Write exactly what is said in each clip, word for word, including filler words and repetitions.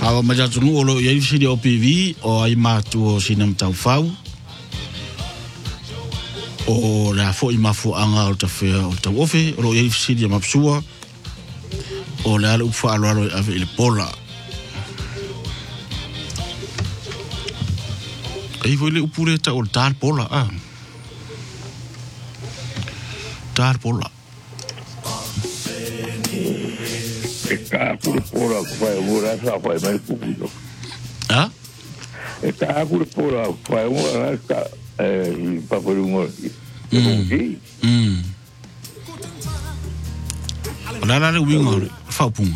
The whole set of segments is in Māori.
Awa majatunu olo yai sidi O P V o ai matu o sinam tau fau. O la fo i mafu anga o ta fea o ta ofe olo yai sidi mapsua. O le ala ufa alo alo ave il pola. Ai foi le upure ta o tar pola ah. Tar pola. Eka kule pola kwa ura sa fa mai kuku. Ah? Eka kule pola kwa ura sa eh pa por un Mm. Mm. La la le wingo fa pum.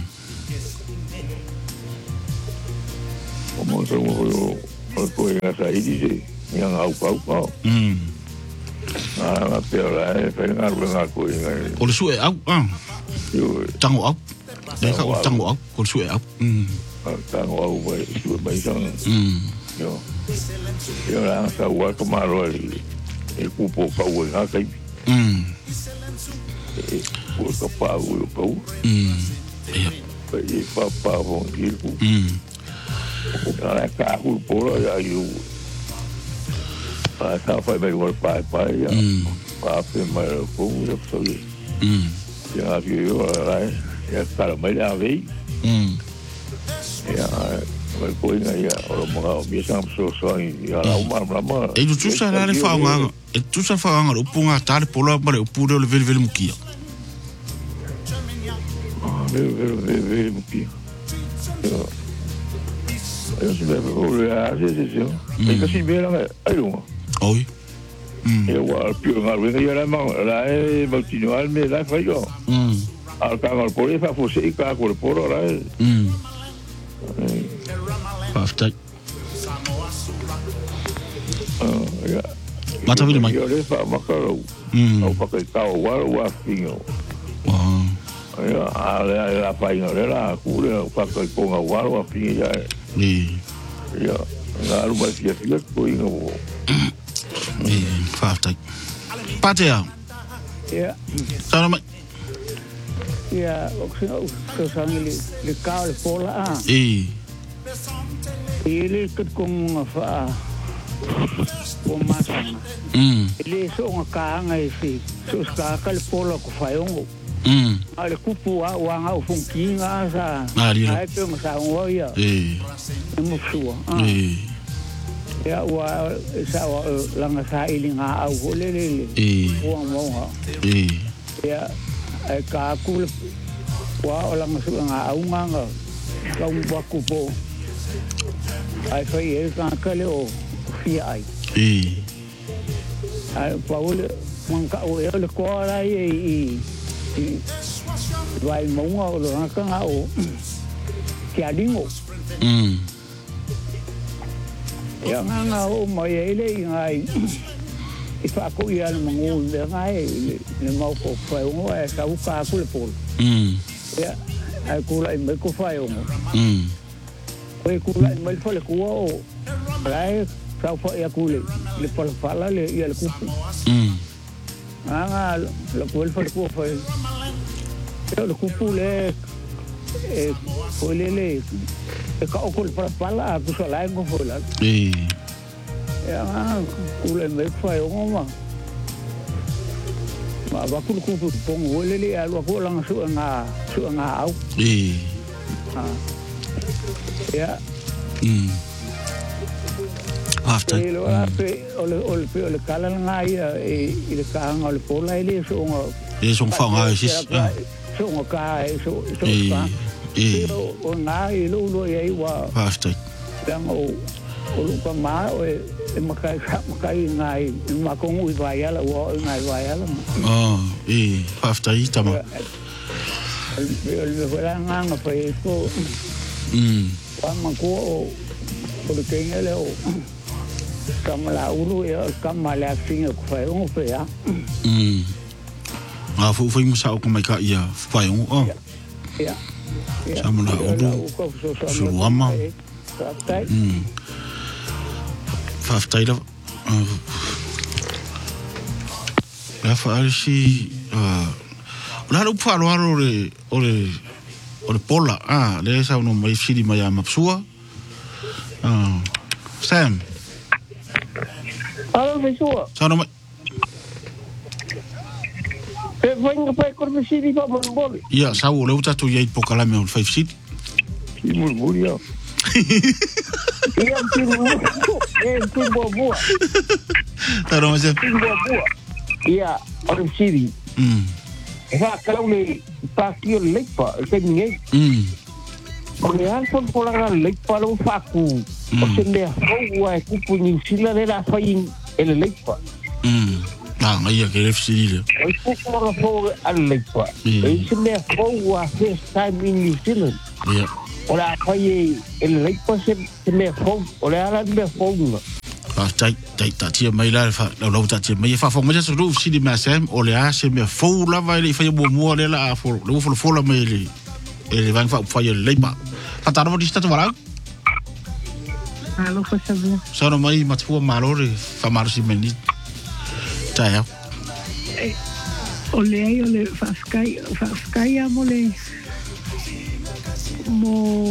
Como so mo o ko ya sa i dice yang au pau pau. Mm. Ah, pero la e fa ngar nga ko nga. O le su e au ah. Yo Tango au. Dai ka o tango au ko su e au. Mm. tango au vai su mai sang. Mm. Yo. Yo la sa wa ko maro e kupo pa o nga kai. Mm. O ka pa o pa. Mm. Ja. E pa pa o ki ku. Mm. Ala ka ku po ya yo. Pa sa fa mai wor pa pa ya. Pa pe mai ko yo so. Mm. Ya yo la ya ka mai la ve. Mm. Ya mai ko nga ya o mo ga mi sam so so ya la uma ma. E tu sa la le fa nga. E tu sa fa nga o punga tar pola mare o pure o le vel vel mukia. Vero, vero, vero, vero, mukia. Yo. Yo se me o ya se se se. E ka si bela ai lo. Oi. Mm. E wa pio nga venga ya la ma la e baltino al me la fa yo. Mm. Al ka ngal por e fa fo se ka ko por ora. Mm. After. Ah, ya. Mata vile mai. Yo le fa makaro. Mm. O pa ka o wa wa fingo. Ah. Ya, ala la fa ino la ku le pa ka ko nga wa wa fingo ya. Ni. Ya. La ru ba ti ya ko ino. Ni after. Patea. Ja. Sana mai. Ja, ook zo zo sang le le kale pola ah. Eh. Ele ket kong fa. Ko masang. Mm. Ele so nga ka nga isi. So ska kale pola ko fa yongo. Mm. Ale kupu a wa nga fun kinga sa. Ah, dilo. Ai pe mo sa ngo ya. Eh. Mo suwa. Eh. Ya wa sa wa langa sa ili nga au ho le le. Eh. Wa mo ha. Eh. Ya ai ka ku wa langa su nga au nga nga. Ka un wa ku po. Ai fa ye ka kale o fi ai. Eh. Ai pa o le man ka o le ko ara i i vai mo nga o nga ka nga o. Ki adingo. Mm. Ya nga nga o mo ye le ngai. I fa ko ia le mangu le ngai le mau ko fa o e sa u ka ku le pol. Mm. Ya ai ku la me ko fa o. Mm. Oi ku la me fa le ku o. Lai sa fa ya ku le le pol fa la le ia le ku. Mm. Nga nga le ku le fa le ku fa. Le ku le e ko le le e ka o ku le pa la ku sa la ngo fo la. Eh. Ya nga ku le me fa o ma. Ma ba ku ku pong o le le alwa ko lang su nga su nga au. Eh. Ah. Ya. Mm. After. Pero ape o le o le o le kala nga ia e le ka nga le pola ile so nga. E son fa nga sis. So nga ka so so Eh. Eh. o nga i lo lo ye wa. After. Dan o o lu ka ma o e makai makai nga i ma ko ngui va ya la o nga va ya la. Ah, eh, after i tama. El me fue nga nga fa ko. Mm. Pa ma ko o o le kenga le o. Kamala uru ya kamala singa ko fa o fe ya. Mm. Ah, fu fu musa ko mai ka ia fa yo. Oh. Ya. Samula uru. Suama. Mm. After ida. Ya fa si ah. Ora ru fa ro ro le o le o le pola. Ah, le sa no mai fili mai a mapsua. Ah, Sam. Alo, fesua. Sa no mai. E vai nga pai kor fesiri pa mo bole. Ia, sa o le uta tu ye po kala me o five city. Ki murmuri ya. Ia ki mo. E ki mo bo. Ta no mai. Ki mo bo. Ia, o fesiri. Mm. E fa kala le pa ki o le pa, ke ninguém. Mm. O le alfon pola nga le pa lo fa ku. O se le ho wa ku pu ni sila le la fa in ele le pa. Mm. Ah, ngai ke le fili le. O ku ko nga fo al le pa. E se le ho wa first time in New Zealand. Ia. O la fa ye ele le pa se se le ho, o le ala le ho nga. Ah, tai tai ta tia mai la fa la la ta tia mai fa fo mai so do fili ma Sam o le a se me fo la vai le fa ye bo mo le la fo le fo fo la mai le. Ele vai fa fa ye le pa. Fa ta no di sta wala. Alo, fa sabia. Sa no mai mat fu malore fa mar si meni. Ta ya. O le ai o le fa sky, fa sky amo le mo